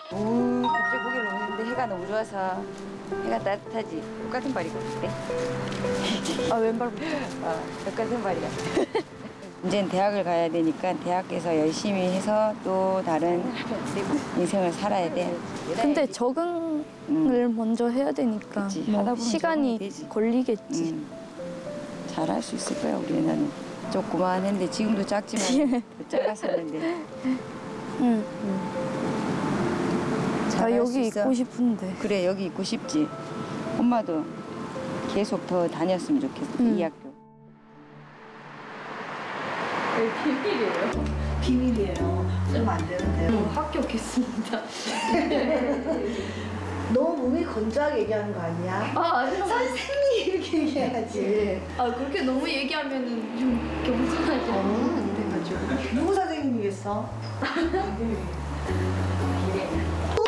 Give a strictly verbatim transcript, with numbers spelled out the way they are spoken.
오, 갑자기 고개를 오는데 해가 너무 좋아서 해가 따뜻하지. 똑같은 발이 같대. 아 왼발부터. 어, 똑같은 발이 같아. 이제는 대학을 가야 되니까 대학에서 열심히 해서 또 다른 인생을 살아야 돼. 근데 적응을 음. 먼저 해야 되니까 그치, 뭐 하다 보면 시간이 적응이 되지. 걸리겠지. 음, 잘할 수 있을 거야 우리는. 조그만했는데 지금도 작지만 더 작았었는데 응. 나 잘할 수 여기 있어. 있고 싶은데. 그래 여기 있고 싶지. 엄마도 계속 더 다녔으면 좋겠어. 음. 이 학교. 비밀이에요. 쓰면 안 되는데요. 합격했습니다. 너무 몸이 건조하게 얘기하는 거 아니야? 아 아니요. 선생님 이렇게 얘기해야지. 아 그렇게 너무 얘기하면은 좀 겸손하지 어. 않은 것 같아가지고. 누구 선생님이겠어?